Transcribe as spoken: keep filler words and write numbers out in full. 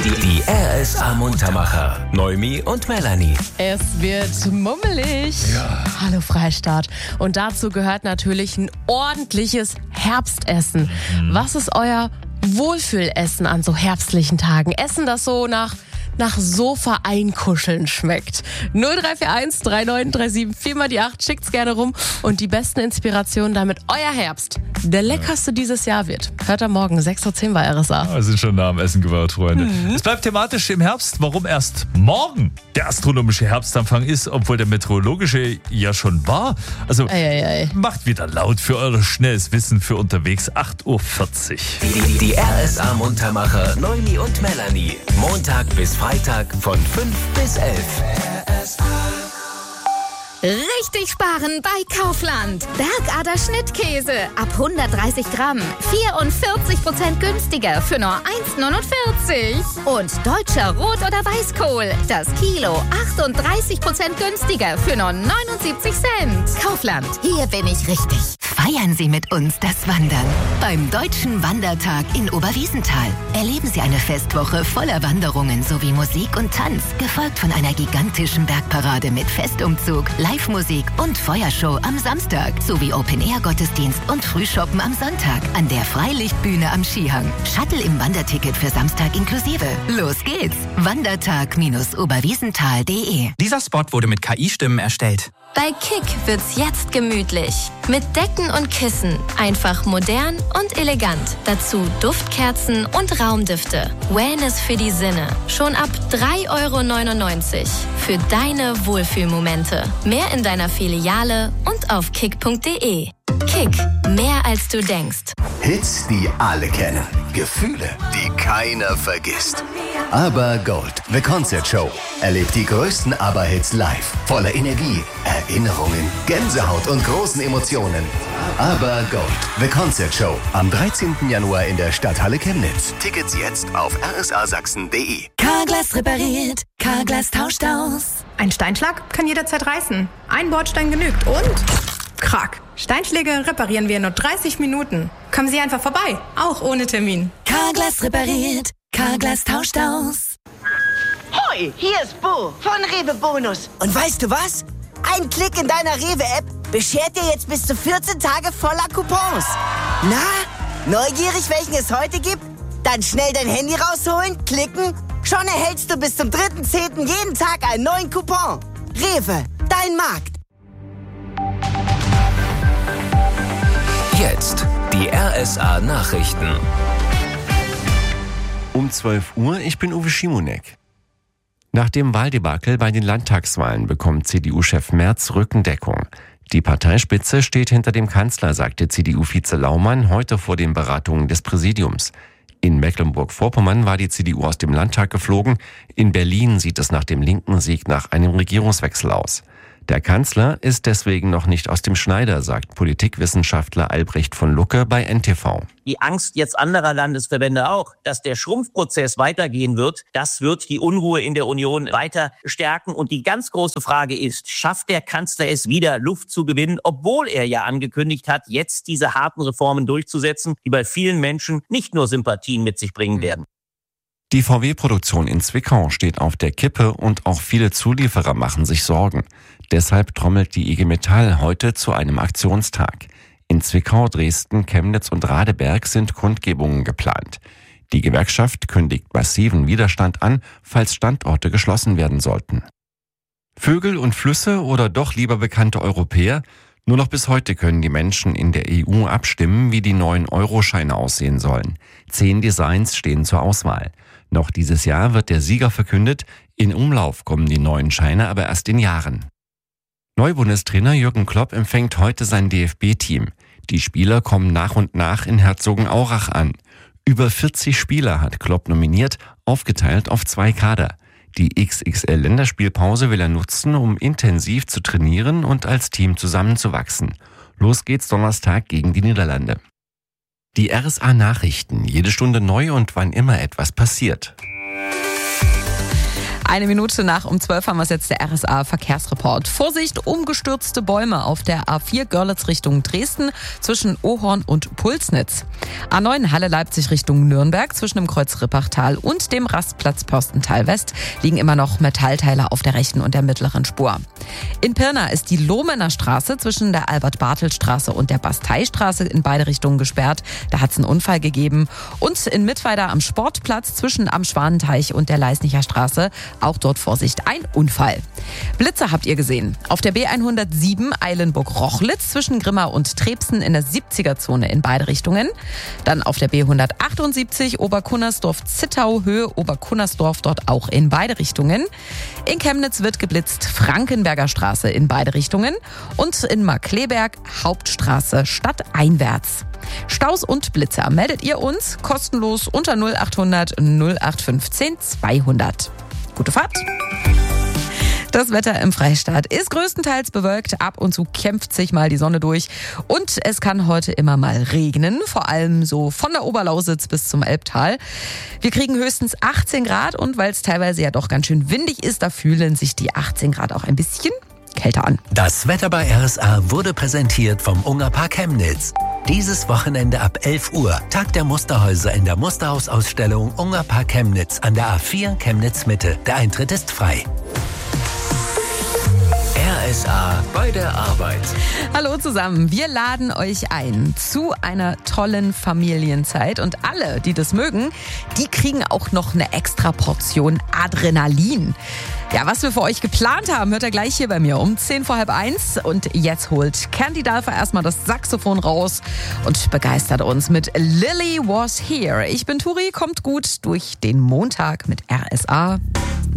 Die R S A Muntermacher. Noemi und Melanie. Es wird mummelig. Ja. Hallo Freistaat. Und dazu gehört natürlich ein ordentliches Herbstessen. Mhm. Was ist euer Wohlfühlessen an so herbstlichen Tagen? Essen, das so nach... nach Sofa einkuscheln schmeckt. null drei vier eins drei neun drei sieben vier mal die acht. Schickt's gerne rum. Und die besten Inspirationen, damit euer Herbst der leckerste dieses Jahr wird. Hört am Morgen sechs Uhr zehn bei R S A. Wir sind schon nah am Essen geworden, Freunde. Mhm. Es bleibt thematisch im Herbst. Warum erst morgen der astronomische Herbstanfang ist, obwohl der meteorologische ja schon war. Also ei, ei, ei. Macht wieder laut für euer schnelles Wissen für unterwegs. acht Uhr vierzig. Die, die R S A Muntermacher Noemi und Melanie. Montag bis Freitag von fünf bis elf. Richtig sparen bei Kaufland. Bergader Schnittkäse ab hundertdreißig Gramm. vierundvierzig Prozent günstiger für nur eins neunundvierzig. Und deutscher Rot- oder Weißkohl. Das Kilo achtunddreißig Prozent günstiger für nur neunundsiebzig Cent. Kaufland, hier bin ich richtig. Feiern Sie mit uns das Wandern. Beim Deutschen Wandertag in Oberwiesenthal erleben Sie eine Festwoche voller Wanderungen sowie Musik und Tanz, gefolgt von einer gigantischen Bergparade mit Festumzug, Live-Musik und Feuershow am Samstag sowie Open-Air-Gottesdienst und Frühschoppen am Sonntag an der Freilichtbühne am Skihang. Shuttle im Wanderticket für Samstag inklusive. Los geht's! Wandertag Oberwiesenthal punkt de. Dieser Spot wurde mit K I-Stimmen erstellt. Bei Kick wird's jetzt gemütlich. Mit Decken und Kissen. Einfach modern und elegant. Dazu Duftkerzen und Raumdüfte. Wellness für die Sinne. Schon ab drei Euro neunundneunzig. Für deine Wohlfühlmomente. Mehr in deiner Filiale und auf kick punkt de. Kick. Mehr als du denkst. Hits, die alle kennen. Gefühle, die keiner vergisst. Aber Gold, The Concert Show. Erlebt die größten ABBA-Hits live. Voller Energie, Erinnerungen, Gänsehaut und großen Emotionen. Aber Gold, The Concert Show. Am dreizehnten Januar in der Stadthalle Chemnitz. Tickets jetzt auf r s a sachsen punkt de. Carglass repariert, Carglass tauscht aus. Ein Steinschlag kann jederzeit reißen. Ein Bordstein genügt und... Krach. Steinschläge reparieren wir in nur dreißig Minuten. Kommen Sie einfach vorbei, auch ohne Termin. Carglass repariert, Carglass tauscht aus. Hoi, hier ist Bo von Rewe Bonus. Und weißt du was? Ein Klick in deiner Rewe-App beschert dir jetzt bis zu vierzehn Tage voller Coupons. Na, neugierig, welchen es heute gibt? Dann schnell dein Handy rausholen, klicken. Schon erhältst du bis zum dritten zehnten jeden Tag einen neuen Coupon. Rewe, dein Markt. Jetzt die R S A Nachrichten. Um zwölf Uhr, ich bin Uwe Schimonek. Nach dem Wahldebakel bei den Landtagswahlen bekommt C D U-Chef Merz Rückendeckung. Die Parteispitze steht hinter dem Kanzler, sagte C D U-Vize Laumann heute vor den Beratungen des Präsidiums. In Mecklenburg-Vorpommern war die C D U aus dem Landtag geflogen. In Berlin sieht es nach dem linken Sieg nach einem Regierungswechsel aus. Der Kanzler ist deswegen noch nicht aus dem Schneider, sagt Politikwissenschaftler Albrecht von Lucke bei N T V. Die Angst jetzt anderer Landesverbände auch, dass der Schrumpfprozess weitergehen wird, das wird die Unruhe in der Union weiter stärken. Und die ganz große Frage ist, schafft der Kanzler es wieder, Luft zu gewinnen, obwohl er ja angekündigt hat, jetzt diese harten Reformen durchzusetzen, die bei vielen Menschen nicht nur Sympathien mit sich bringen werden. Die V W-Produktion in Zwickau steht auf der Kippe und auch viele Zulieferer machen sich Sorgen. Deshalb trommelt die I G Metall heute zu einem Aktionstag. In Zwickau, Dresden, Chemnitz und Radeberg sind Kundgebungen geplant. Die Gewerkschaft kündigt massiven Widerstand an, falls Standorte geschlossen werden sollten. Vögel und Flüsse oder doch lieber bekannte Europäer? Nur noch bis heute können die Menschen in der E U abstimmen, wie die neuen Euroscheine aussehen sollen. Zehn Designs stehen zur Auswahl. Noch dieses Jahr wird der Sieger verkündet. In Umlauf kommen die neuen Scheine aber erst in Jahren. Neubundestrainer Jürgen Klopp empfängt heute sein D F B-Team. Die Spieler kommen nach und nach in Herzogenaurach an. Über vierzig Spieler hat Klopp nominiert, aufgeteilt auf zwei Kader. Die X X L-Länderspielpause will er nutzen, um intensiv zu trainieren und als Team zusammenzuwachsen. Los geht's Donnerstag gegen die Niederlande. Die R S A-Nachrichten, jede Stunde neu und wann immer etwas passiert. Eine Minute nach um zwölf haben wir es jetzt, der R S A-Verkehrsreport. Vorsicht, umgestürzte Bäume auf der A vier Görlitz Richtung Dresden zwischen Ohorn und Pulsnitz. A neun Halle-Leipzig Richtung Nürnberg zwischen dem Kreuz Rippachtal und dem Rastplatz Pörstental West liegen immer noch Metallteile auf der rechten und der mittleren Spur. In Pirna ist die Lohmener Straße zwischen der Albert-Bartel-Straße und der Basteistraße in beide Richtungen gesperrt. Da hat es einen Unfall gegeben. Und in Mittweida am Sportplatz zwischen am Schwanenteich und der Leisnicher Straße auch dort Vorsicht, ein Unfall. Blitze habt ihr gesehen. Auf der B hundertsieben Eilenburg-Rochlitz zwischen Grimma und Trebsen in der siebziger-Zone in beide Richtungen. Dann auf der B hundertachtundsiebzig Oberkunnersdorf-Zittau Höhe Oberkunnersdorf dort auch in beide Richtungen. In Chemnitz wird geblitzt Frankenberger Straße in beide Richtungen und in Markleberg Hauptstraße stadteinwärts. Staus und Blitzer meldet ihr uns kostenlos unter null achthundert null acht fünfzehn zweihundert. Gute Fahrt! Das Wetter im Freistaat ist größtenteils bewölkt. Ab und zu kämpft sich mal die Sonne durch. Und es kann heute immer mal regnen. Vor allem so von der Oberlausitz bis zum Elbtal. Wir kriegen höchstens achtzehn Grad. Und weil es teilweise ja doch ganz schön windig ist, da fühlen sich die achtzehn Grad auch ein bisschen kälter an. Das Wetter bei R S A wurde präsentiert vom Ungerpark Chemnitz. Dieses Wochenende ab elf Uhr Tag der Musterhäuser in der Musterhausausstellung Ungerpark Chemnitz an der A vier Chemnitz Mitte. Der Eintritt ist frei. R S A bei der Arbeit. Hallo zusammen, wir laden euch ein zu einer tollen Familienzeit und alle, die das mögen, die kriegen auch noch eine extra Portion Adrenalin. Ja, was wir für euch geplant haben, hört ihr gleich hier bei mir um zehn vor halb eins. Und jetzt holt Candy Dalfer erstmal das Saxophon raus und begeistert uns mit Lily Was Here. Ich bin Turi, kommt gut durch den Montag mit R S A.